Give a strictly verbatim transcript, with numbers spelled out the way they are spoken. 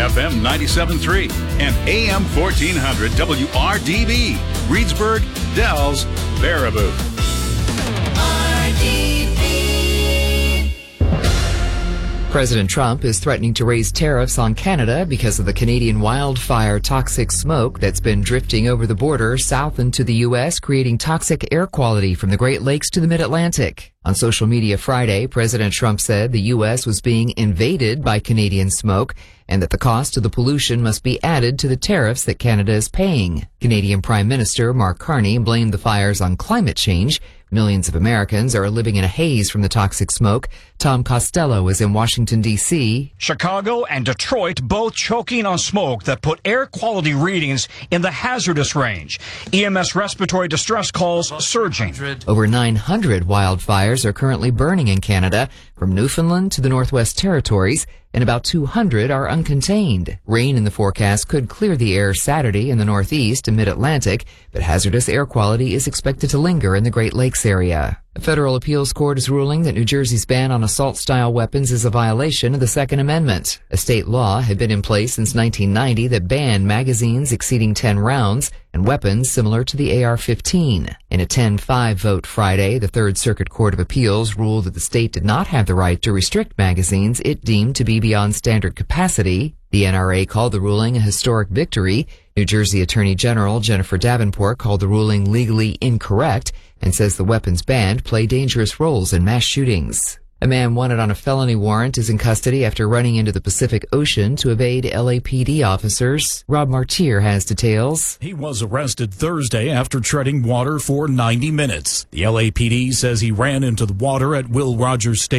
F M ninety-seven point three and A M fourteen hundred W R D B, Reedsburg, Dells, Baraboo. President Trump is threatening to raise tariffs on Canada because of the Canadian wildfire toxic smoke that's been drifting over the border south into the U S, creating toxic air quality from the Great Lakes to the Mid-Atlantic. On social media Friday, President Trump said the U S was being invaded by Canadian smoke and that the cost of the pollution must be added to the tariffs that Canada is paying. Canadian Prime Minister Mark Carney blamed the fires on climate change. Millions of Americans are living in a haze from the toxic smoke. Tom Costello is in Washington, D C Chicago and Detroit both choking on smoke that put air quality readings in the hazardous range. E M S respiratory distress calls surging. Over nine hundred wildfires are currently burning in Canada, from Newfoundland to the Northwest Territories, and about two hundred are uncontained. Rain in the forecast could clear the air Saturday in the Northeast and Mid-Atlantic, but hazardous air quality is expected to linger in the Great Lakes area. A federal appeals court is ruling that New Jersey's ban on assault-style weapons is a violation of the Second Amendment. A state law had been in place since nineteen ninety that banned magazines exceeding ten rounds and weapons similar to the A R fifteen. In a ten five vote Friday, the Third Circuit Court of Appeals ruled that the state did not have the right to restrict magazines it deemed to be beyond standard capacity. The N R A called the ruling a historic victory. New Jersey Attorney General Jennifer Davenport called the ruling legally incorrect and says the weapons banned play dangerous roles in mass shootings. A man wanted on a felony warrant is in custody after running into the Pacific Ocean to evade L A P D officers. Rob Martier has details. He was arrested Thursday after treading water for ninety minutes. The L A P D says he ran into the water at Will Rogers State